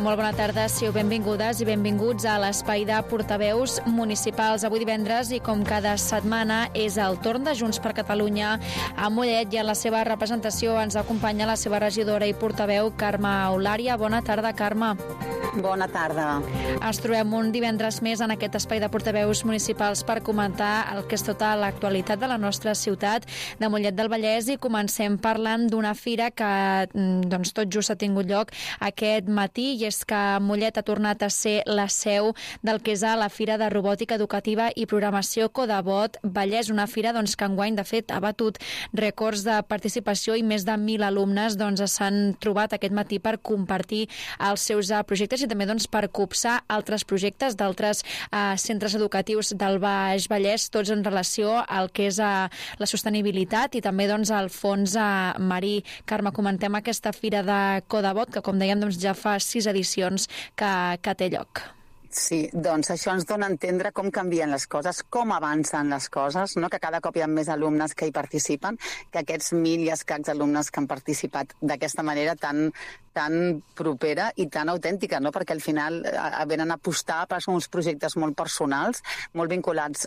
Molt bona tarda, siu benvingudes i benvinguts a l'espai de portaveus municipals. Avui divendres i com cada setmana és el torn de Junts per Catalunya a Mollet i en la seva representació ens acompanya la seva regidora i portaveu Carme Eulària. Bona tarda, Carme. Bona tarda. Ens trobem un divendres més en aquest espai de portaveus municipals per comentar el que és tota l'actualitat de la nostra ciutat de Mollet del Vallès i comencem parlant d'una fira que tot just ha tingut lloc aquest matí i és que Mollet ha tornat a ser la seu del que és la Fira de Robòtica Educativa i Programació Codebot Vallès, una fira que enguany de fet ha batut rècords de participació i més de 1.000 alumnes s'han trobat aquest matí per compartir els seus projectes i també per copsar altres projectes d'altres centres educatius del Baix Vallès, tots en relació al que és la sostenibilitat i també al fons marí. Carme, comentem aquesta fira de Codebot que, com dèiem, ja fa 6 edicions que té lloc. Sí, això ens dona a entendre com canvien les coses, com avancen les coses, no? Que cada cop hi ha més alumnes que hi participen, que aquests 1.000 i escacs alumnes que han participat d'aquesta manera tan propera i tan autèntica, no? Perquè al final venen a apostar per uns projectes molt personals, molt vinculats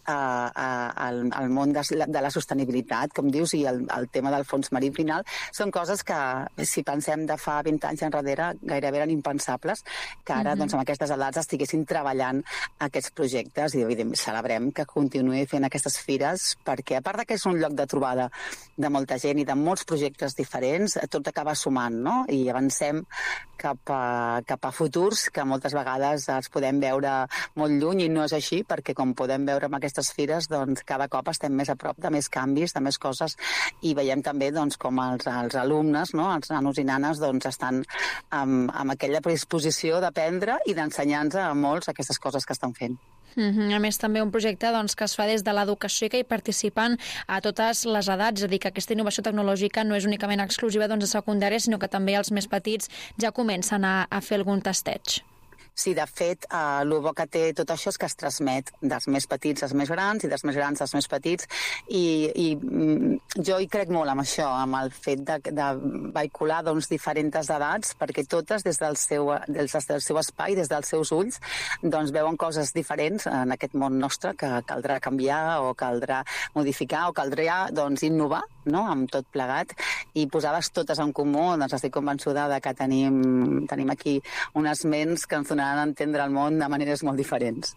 al món de la sostenibilitat, com dius, i el tema del fons marí final. Són coses que, si pensem de fa 20 anys enrere, gairebé eren impensables, que ara, amb aquestes edats, estiguessin treballant aquests projectes i, evidentment, celebrem que continuï fent aquestes fires, perquè, a part que és un lloc de trobada de molta gent i de molts projectes diferents, tot acaba sumant, no? I avancem cap a futurs que moltes vegades els podem veure molt lluny i no és així, perquè com podem veure amb aquestes fires, cada cop estem més a prop de més canvis, de més coses, i veiem també com els alumnes, no? Els nanos i nanes estan amb aquella predisposició d'aprendre i d'ensenyar-nos a molts aquestes coses que estan fent. A més, també un projecte que es fa des de l'educació i que hi participen a totes les edats, és a dir, que aquesta innovació tecnològica no és únicament exclusiva de secundària, sinó que també els més petits ja comencen a fer algun tasteig. Sí, de fet, el bo que té tot això és que es transmet dels més petits als més grans i dels més grans als més petits i jo hi crec molt amb això, amb el fet de vehicular diferents edats, perquè totes des del seu espai, des dels seus ulls, veuen coses diferents en aquest món nostre que caldrà canviar o caldrà modificar o caldrà innovar, no?, amb tot plegat, i posades totes en comú, estic convençuda que tenim aquí unes ments que ens donaran a entendre el món de maneres molt diferents.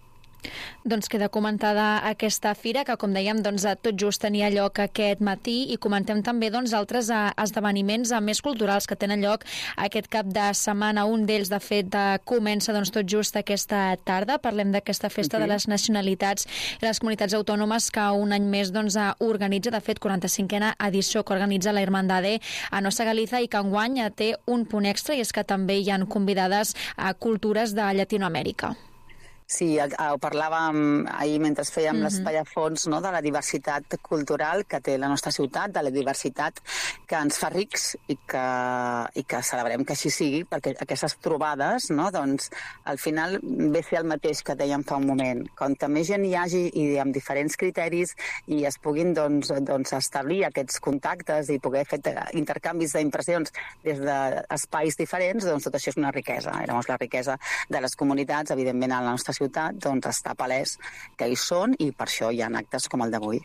Queda comentada aquesta fira que, com dèiem, tot just tenia lloc aquest matí i comentem també altres esdeveniments més culturals que tenen lloc aquest cap de setmana. Un d'ells, de fet, comença tot just aquesta tarda. Parlem d'aquesta festa de les nacionalitats i les comunitats autònomes que un any més organitza, de fet, 45a edició que organitza la Hermandade a Nossa Galiza i que enguany té un punt extra i és que també hi han convidades a cultures de Llatinoamèrica. Sí, ho parlàvem ahir mentre fèiem l'espai a fons, no?, de la diversitat cultural que té la nostra ciutat, de la diversitat que ens fa rics i que celebrem que així sigui, perquè aquestes trobades, no?, al final ve a ser el mateix que dèiem fa un moment. Com més gent hi hagi i amb diferents criteris i es puguin establir aquests contactes i poder fer intercanvis d'impressions des d'espais diferents, tot això és una riquesa. La riquesa de les comunitats, evidentment, a la nostra ciutat, està palès que hi són i per això hi ha actes com el d'avui.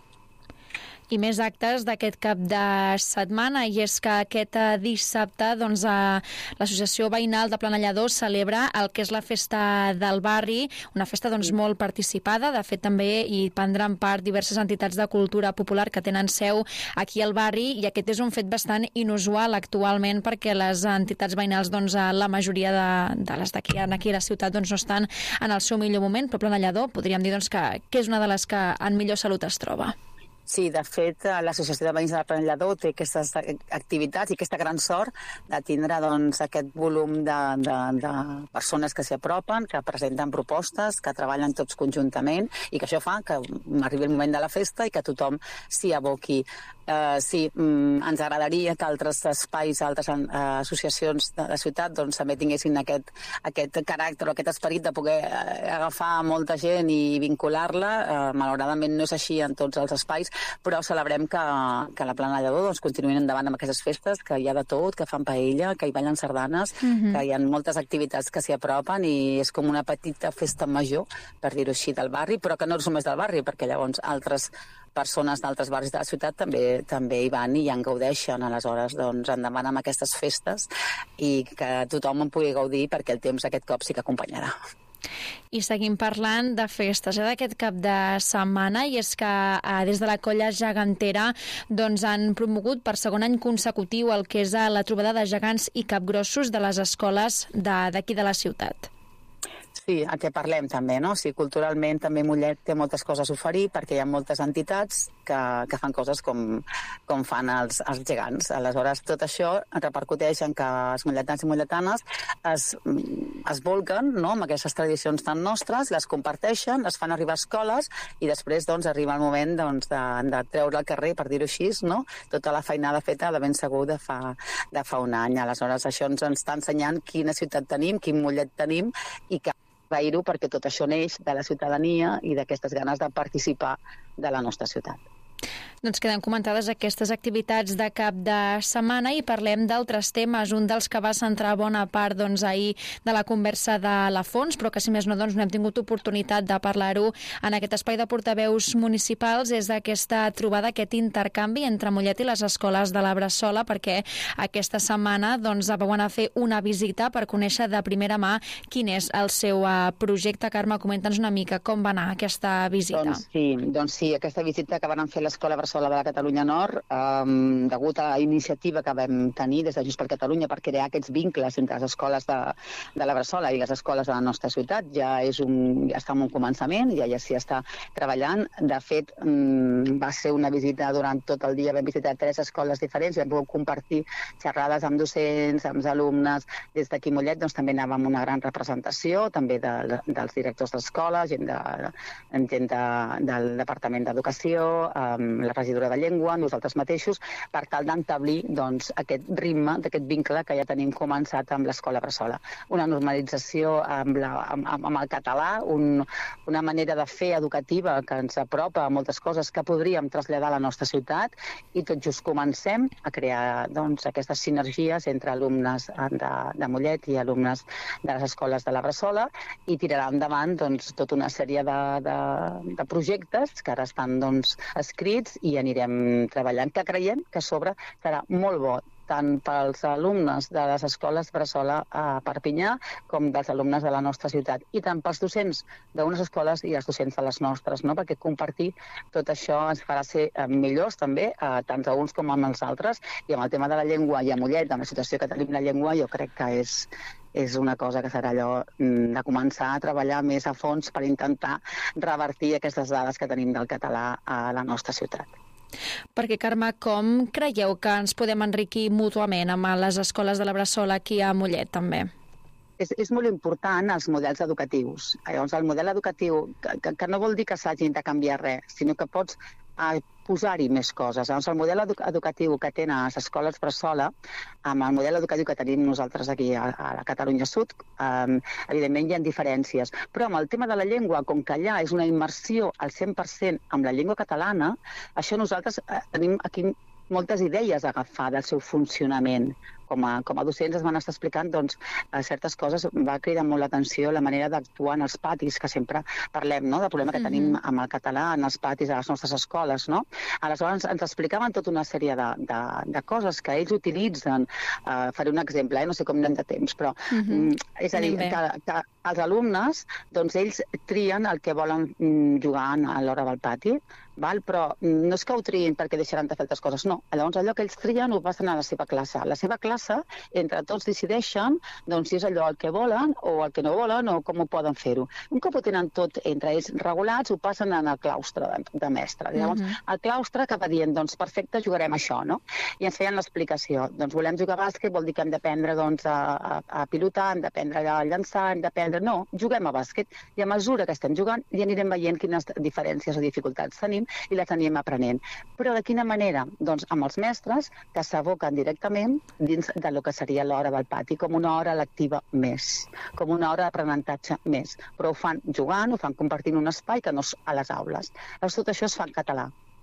I més actes d'aquest cap de setmana, i és que aquest dissabte l'Associació Veïnal de Planellador celebra el que és la Festa del Barri, una festa molt participada. De fet, també hi prendran part diverses entitats de cultura popular que tenen seu aquí al barri, i aquest és un fet bastant inusual actualment perquè les entitats veïnals, la majoria de les d'aquí a la ciutat no estan en el seu millor moment, però Planellador podríem dir que és una de les que en millor salut es troba. Sí, de fet, l'Associació de Veïns de Planellador té aquestes activitats i aquesta gran sort de tindre aquest volum de persones que s'hi apropen, que presenten propostes, que treballen tots conjuntament i que això fa que arribi el moment de la festa i que tothom s'hi aboqui. Sí, ens agradaria que altres espais, altres associacions de la ciutat també tinguessin aquest caràcter o aquest esperit de poder agafar molta gent i vincular-la. Malauradament no és així en tots els espais però celebrem que la Plana Lledó doncs, continuïn endavant amb aquestes festes, que hi ha de tot, que fan paella, que hi ballen sardanes, que hi ha moltes activitats que s'hi apropen i és com una petita festa major, per dir-ho així, del barri, però que no és només del barri, perquè llavors altres persones d'altres barris de la ciutat també hi van i ja en gaudeixen. Aleshores, doncs, endavant amb aquestes festes i que tothom en pugui gaudir perquè el temps aquest cop sí que acompanyarà. I seguim parlant de festes d'aquest cap de setmana, i és que des de la Colla Gegantera doncs, han promogut per segon any consecutiu el que és la trobada de gegants i capgrossos de les escoles d'aquí de la ciutat. Sí, a què parlem també, no? Sí, culturalment també Mollet té moltes coses a oferir perquè hi ha moltes entitats que fan coses com fan els gegants. Aleshores, tot això repercuteix en que els molletans i molletanes es volquen, no?, amb aquestes tradicions tan nostres, les comparteixen, les fan arribar a escoles i després doncs, arriba el moment doncs, de treure al carrer, per dir-ho així, no?, tota la feinada feta de ben segur de fa un any. Aleshores, això ens està ensenyant quina ciutat tenim, quin Mollet tenim i que agrair-ho perquè tot això neix de la ciutadania i d'aquestes ganes de participar de la nostra ciutat. Doncs queden comentades aquestes activitats de cap de setmana i parlem d'altres temes. Un dels que va centrar bona part doncs, ahir de la conversa de la Fons, però que si més no, doncs, no hem tingut oportunitat de parlar-ho en aquest espai de portaveus municipals, és aquesta trobada, aquest intercanvi entre Mollet i les escoles de la Bressola, perquè aquesta setmana doncs, vau anar a fer una visita per conèixer de primera mà quin és el seu projecte. Carme, comenta'ns una mica com va anar aquesta visita. Doncs sí, aquesta visita que van fer l'Escola Bressola de la Catalunya Nord, degut a la iniciativa que vam tenir des de Junts per Catalunya per crear aquests vincles entre les escoles de la Bressola i les escoles de la nostra ciutat, ja està en un començament, ja s'hi està treballant. De fet, va ser una visita durant tot el dia, vam visitar 3 escoles diferents, vam poder compartir xerrades amb docents, amb alumnes. Des d'aquí a Mollet doncs, també anàvem amb una gran representació, també dels directors d'escola, gent del Departament d'Educació, la regidora de Llengua, nosaltres mateixos, per tal d'entablir doncs, aquest ritme, d'aquest vincle que ja tenim començat amb l'Escola Bressola. Una normalització amb el català, una manera de fer educativa que ens apropa a moltes coses que podríem traslladar a la nostra ciutat i tot just comencem a crear doncs, aquestes sinergies entre alumnes de Mollet i alumnes de les escoles de la Bressola i tirarà endavant doncs, tota una sèrie de projectes que ara estan doncs, escrits i anirem treballant, que creiem que a sobre serà molt bo tant pels alumnes de les escoles Bressola a Perpinyà com dels alumnes de la nostra ciutat i tant pels docents d'unes escoles i els docents de les nostres, no? Perquè compartir tot això ens farà ser millors també, tant a uns com a els altres, i amb el tema de la llengua i a Mollet, amb la situació que tenim la llengua, jo crec que és una cosa que serà allò de començar a treballar més a fons per intentar revertir aquestes dades que tenim del català a la nostra ciutat. Perquè, Carme, com creieu que ens podem enriquir mútuament amb les escoles de la Bressola aquí a Mollet, també? És molt important els models educatius. Llavors, el model educatiu, que no vol dir que s'hagin de canviar res, sinó que pots posar-hi més coses. Llavors, el model educatiu que tenen les escoles Bressola, amb el model educatiu que tenim nosaltres aquí a la Catalunya Sud, evidentment hi ha diferències. Però amb el tema de la llengua, com que allà és una immersió al 100% amb la llengua catalana, això nosaltres tenim aquí moltes idees a agafar del seu funcionament. Com a docents es van estar explicant doncs, certes coses. Va cridar molt l'atenció la manera d'actuar en els patis, que sempre parlem, no?, del problema que tenim amb el català en els patis a les nostres escoles, no? Aleshores ens explicaven tota una sèrie de coses que ells utilitzen. Faré un exemple, no sé com anem de temps, però és a dir, que els alumnes, doncs ells trien el que volen jugar a l'hora del pati, però no és que ho triïn perquè deixaran de fer altres coses, no. Llavors allò que ells trien ho passen a la seva classe. A la seva classe, entre tots decideixen doncs, si és allò el que volen o el que no volen o com ho poden fer-ho. Un cop ho tenen tot entre ells regulats, ho passen en el claustre de mestre. Llavors, el claustre acaba dient, doncs perfecte, jugarem això, no? I ens feien l'explicació. Doncs volem jugar a bàsquet, vol dir que hem d'aprendre doncs, a pilotar, hem d'aprendre a llançar, hem d'aprendre... No, juguem a bàsquet i a mesura que estem jugant ja anirem veient quines diferències o dificultats tenim i les anirem aprenent. Però de quina manera? Doncs amb els mestres que s'aboquen directament dins del que seria l'hora del pati, com una hora lectiva més, com una hora d'aprenentatge més. Però ho fan jugant, ho fan compartint un espai que no és a les aules. Llavors, tot això es fa en català.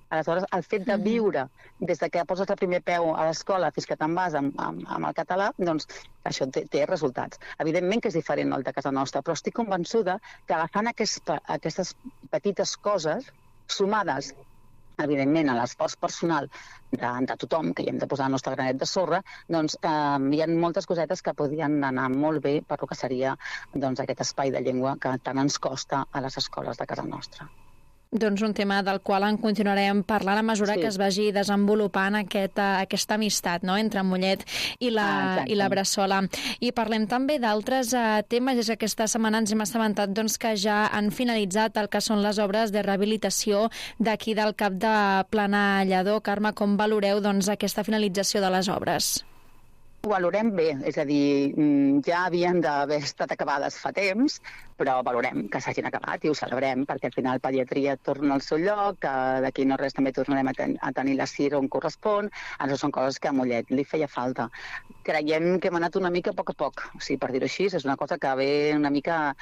Aleshores, el fet de viure des de que poses el primer peu a l'escola fins que te'n vas amb el català, doncs això té resultats. Evidentment que és diferent el de casa nostra, però estic convençuda que agafant aquestes petites coses sumades evidentment, a l'esforç personal de tothom, que hi hem de posar el nostre granet de sorra, doncs hi ha moltes cosetes que podrien anar molt bé per lo que seria aquest espai de llengua que tant ens costa a les escoles de casa nostra. Doncs un tema del qual en continuarem parlant a mesura que es vagi desenvolupant aquesta amistat, no?, entre Mollet i la Bressola. I parlem també d'altres temes. És que aquesta setmana ens hem assabentat que ja han finalitzat el que són les obres de rehabilitació d'aquí del Cap de Plana Lledó. Carme, com valoreu aquesta finalització de les obres? Ho valorem bé, és a dir, ja havien d'haver estat acabades fa temps, però valorem que s'hagin acabat i ho celebrem, perquè al final pediatria torna al seu lloc, que d'aquí no res també tornarem a tenir la CIR on correspon. Això són coses que a Mollet li feia falta. Creiem que hem anat una mica a poc, o sigui, per dir-ho així, és una cosa que ve una mica...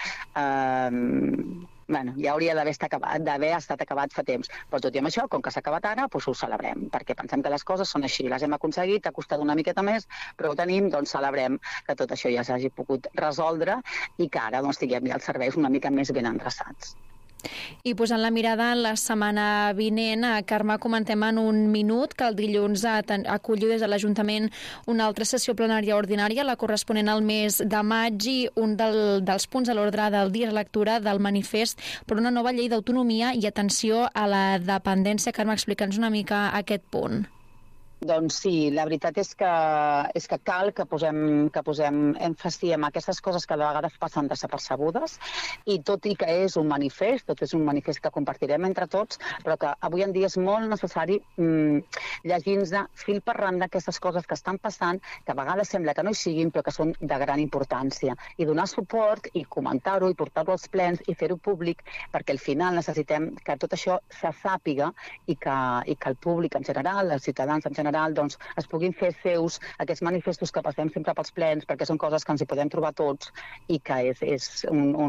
ja hauria d'haver estat acabat fa temps. Però tot i amb això, com que s'ha acabat ara, doncs ho celebrem, perquè pensem que les coses són així. Les hem aconseguit, ha costat una miqueta més, però ho tenim, doncs celebrem que tot això ja s'hagi pogut resoldre i que ara tinguem ja els serveis una mica més ben endreçats. I posant la mirada en la setmana vinent, Carme, comentem en un minut que el dilluns acullo des de l'Ajuntament una altra sessió plenària ordinària, la corresponent al mes de maig, i un dels punts a l'ordre del dia és la lectura del manifest per una nova llei d'autonomia i atenció a la dependència. Carme, explica'ns una mica aquest punt. Doncs sí, la veritat és que cal que posem èmfasi en aquestes coses que de vegades passen desapercebudes, i tot i que és un manifest que compartirem entre tots, però que avui en dia és molt necessari llegir-nos fil per randa aquestes coses que estan passant, que a vegades sembla que no hi siguin, però que són de gran importància. I donar suport i comentar-ho i portar-ho als plens i fer-ho públic, perquè al final necessitem que tot això se sàpiga i que el públic en general, els ciutadans en general, doncs es puguin fer seus aquests manifestos que passem sempre pels plens, perquè són coses que ens hi podem trobar tots i que és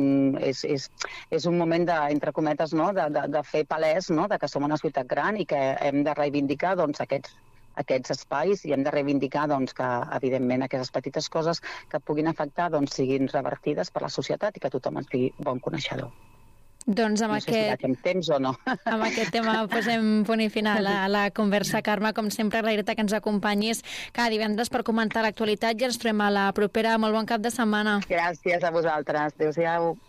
un moment de, entre cometes, no? de fer palès, no? de que som una ciutat gran i que hem de reivindicar aquests espais, i hem de reivindicar que, evidentment, aquestes petites coses que puguin afectar siguin revertides per la societat i que tothom en sigui bon coneixedor. Doncs no sé si tenim temps o no. Amb aquest tema posem punt i final a la conversa. Carme, com sempre, agrair-te que ens acompanyis cada divendres per comentar l'actualitat, i ens trobem a la propera. Molt bon cap de setmana. Gràcies a vosaltres. Adéu-siau.